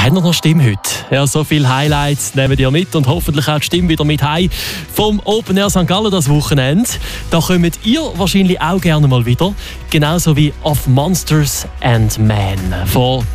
haben wir noch Stimme heute? Ja, so viele Highlights nehmen wir mit und hoffentlich auch die Stimme wieder mit heim vom Open Air St. Gallen das Wochenende. Da kommt ihr wahrscheinlich auch gerne mal wieder. Genauso wie Of Monsters and Men. Vor